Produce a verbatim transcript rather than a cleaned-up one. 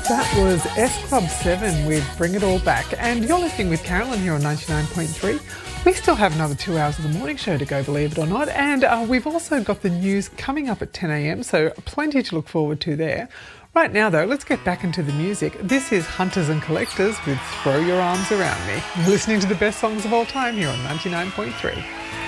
That was S Club seven with Bring It All Back, and you're listening with Carolyn here on ninety-nine point three. We still have another two hours of the morning show to go, believe it or not, and uh, we've also got the news coming up at ten a m, so plenty to look forward to there. Right now though, let's get back into the music. This is Hunters and Collectors with Throw Your Arms Around Me. You're listening to the best songs of all time here on ninety-nine point three.